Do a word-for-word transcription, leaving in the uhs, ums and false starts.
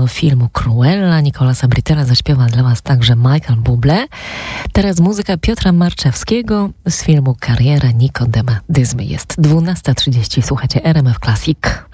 filmu Cruella. Nicolasa Britella zaśpiewa dla Was także Michael Bublé. Teraz muzyka Piotra Marczewskiego z filmu Kariera Nikodema Dyzmy. Jest dwunasta trzydzieści. Słuchacie R M F Classic.